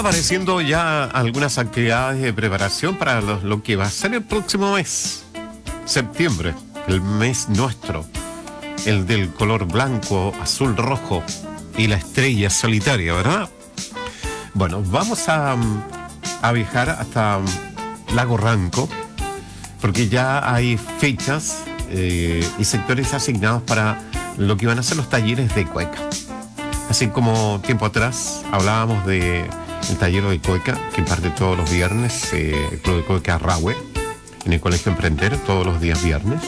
apareciendo ya algunas actividades de preparación para lo que va a ser el próximo mes, septiembre, el mes nuestro, el del color blanco, azul, rojo y la estrella solitaria, ¿verdad? Bueno, vamos a viajar hasta Lago Ranco, porque ya hay fechas y sectores asignados para lo que van a ser los talleres de cueca. Así como tiempo atrás hablábamos de el taller de cueca que imparte todos los viernes el Club de Cueca Rahue en el Colegio Emprender, todos los días viernes.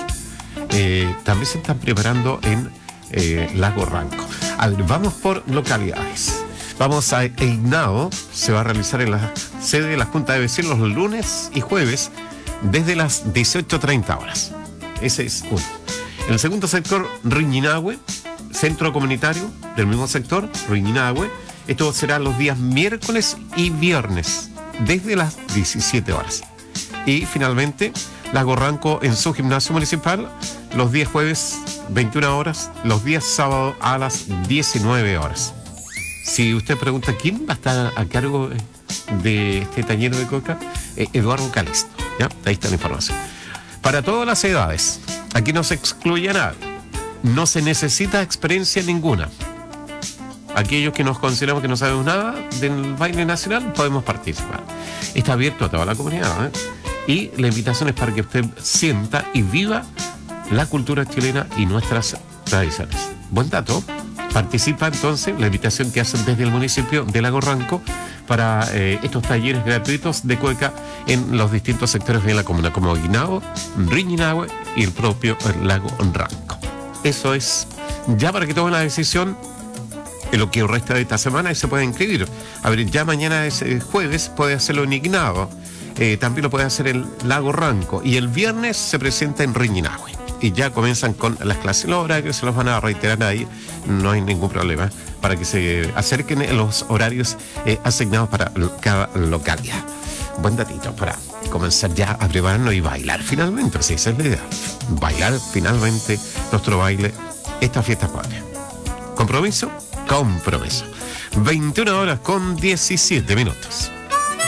También se están preparando en Lago Ranco. A ver, vamos por localidades. Vamos a Heinao, se va a realizar en la sede de la Junta de Vecinos los lunes y jueves desde las 18:30 horas. Ese es uno. En el segundo sector, Riñinahue, centro comunitario del mismo sector, Riñinahue. Esto será los días miércoles y viernes desde las 17 horas. Y finalmente, Lago Ranco en su gimnasio municipal, los días jueves 21 horas, los días sábado a las 19 horas. Si usted pregunta quién va a estar a cargo de este taller de coca, Eduardo Calisto, ¿ya? Ahí está la información. Para todas las edades, aquí no se excluye a nadie, no se necesita experiencia ninguna. Aquellos que nos consideramos que no sabemos nada del baile nacional, podemos participar. Está abierto a toda la comunidad, y la invitación es para que usted sienta y viva la cultura chilena y nuestras tradiciones. Buen dato. Participa entonces, la invitación que hacen desde el municipio de Lago Ranco para estos talleres gratuitos de cueca en los distintos sectores de la comuna, como Heinao, Riñinahue y el propio Lago Ranco. Eso es ya para que tomen la decisión en lo que resta de esta semana y se puede inscribir. A ver, ya mañana es jueves, puede hacerlo en Heinao, también lo puede hacer en Lago Ranco y el viernes se presenta en Riñinahue. Y ya comienzan con las clases. Los horarios se los van a reiterar ahí, no hay ningún problema, para que se acerquen en los horarios asignados para cada localidad. Buen datito para comenzar ya a prepararnos y bailar finalmente, sí, esa es la idea. Bailar finalmente nuestro baile, esta fiesta patria. ¿Compromiso? Compromiso. 21 horas con 17 minutos.